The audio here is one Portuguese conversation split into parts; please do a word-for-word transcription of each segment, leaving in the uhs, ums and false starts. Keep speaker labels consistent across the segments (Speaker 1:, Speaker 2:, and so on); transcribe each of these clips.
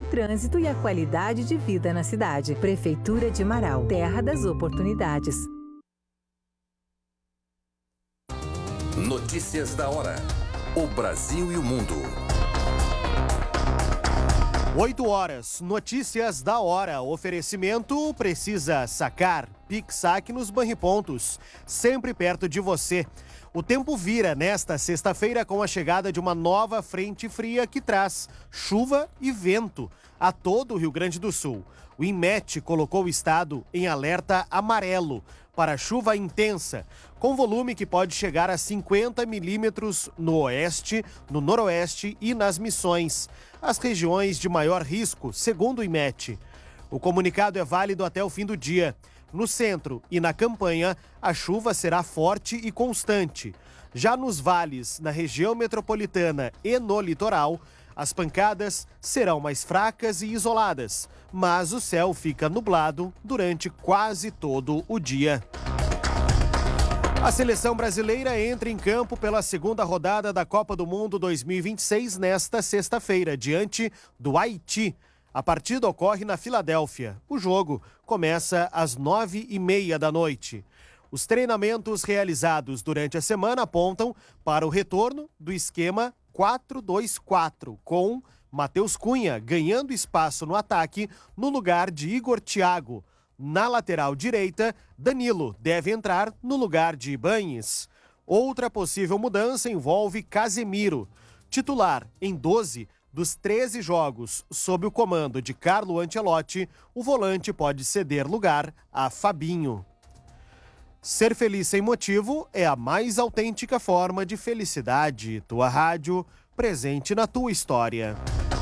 Speaker 1: trânsito e a qualidade de vida na cidade. Prefeitura de Marau, terra das oportunidades.
Speaker 2: Notícias da hora. O Brasil e o mundo.
Speaker 3: oito horas, notícias da hora. Oferecimento precisa sacar. Pix Saque nos Banripontos, sempre perto de você. O tempo vira nesta sexta-feira com a chegada de uma nova frente fria que traz chuva e vento a todo o Rio Grande do Sul. O INMET colocou o estado em alerta amarelo para chuva intensa, com volume que pode chegar a cinquenta milímetros no oeste, no noroeste e nas Missões, as regiões de maior risco, segundo o INMET. O comunicado é válido até o fim do dia. No centro e na campanha, a chuva será forte e constante. Já nos vales, na região metropolitana e no litoral, as pancadas serão mais fracas e isoladas, mas o céu fica nublado durante quase todo o dia. A seleção brasileira entra em campo pela segunda rodada da Copa do Mundo dois mil e vinte e seis nesta sexta-feira, diante do Haiti. A partida ocorre na Filadélfia. O jogo começa às nove e meia da noite. Os treinamentos realizados durante a semana apontam para o retorno do esquema quatro dois quatro, com Matheus Cunha ganhando espaço no ataque no lugar de Igor Thiago. Na lateral direita, Danilo deve entrar no lugar de Ibañez. Outra possível mudança envolve Casemiro. Titular em doze dos treze jogos sob o comando de Carlo Ancelotti, o volante pode ceder lugar a Fabinho. Ser feliz sem motivo é a mais autêntica forma de felicidade. Tua rádio, presente na tua história.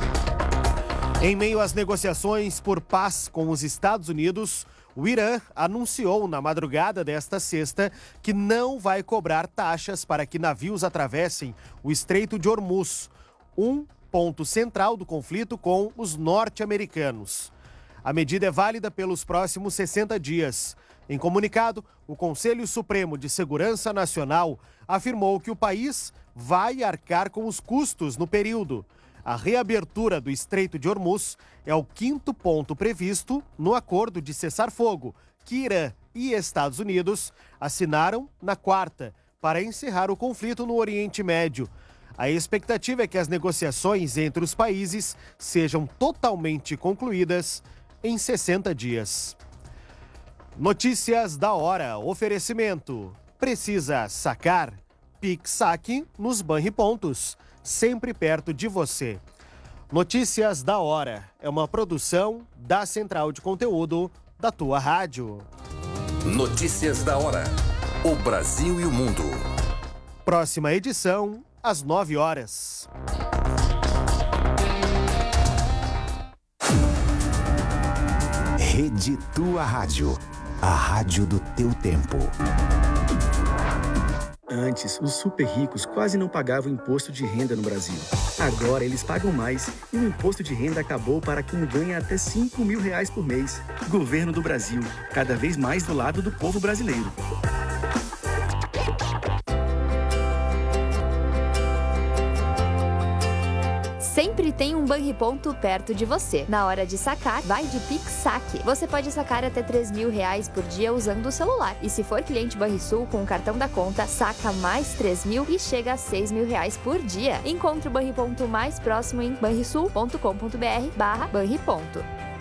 Speaker 3: Em meio às negociações por paz com os Estados Unidos, o Irã anunciou na madrugada desta sexta que não vai cobrar taxas para que navios atravessem o Estreito de Hormuz, um ponto central do conflito com os norte-americanos. A medida é válida pelos próximos sessenta dias. Em comunicado, o Conselho Supremo de Segurança Nacional afirmou que o país vai arcar com os custos no período. A reabertura do Estreito de Hormuz é o quinto ponto previsto no acordo de cessar-fogo que Irã e Estados Unidos assinaram na quarta para encerrar o conflito no Oriente Médio. A expectativa é que as negociações entre os países sejam totalmente concluídas em sessenta dias. Notícias da hora. Oferecimento. Precisa sacar? Pix Saque nos Banripontos, sempre perto de você. Notícias da hora é uma produção da Central de Conteúdo da tua rádio.
Speaker 2: Notícias da hora. O Brasil e o mundo.
Speaker 3: Próxima edição, às nove horas.
Speaker 4: Rede Tua Rádio. A rádio do teu tempo.
Speaker 5: Antes, os super ricos quase não pagavam imposto de renda no Brasil. Agora eles pagam mais e o imposto de renda acabou para quem ganha até cinco mil reais por mês. Governo do Brasil, cada vez mais do lado do povo brasileiro.
Speaker 6: Sempre tem um Banriponto perto de você. Na hora de sacar, vai de Pix Saque. Você pode sacar até três mil reais por dia usando o celular. E se for cliente Banrisul com o cartão da conta, saca mais três mil e chega a seis mil reais por dia. Encontre o Banriponto mais próximo em banrisul ponto com ponto br barra Banriponto.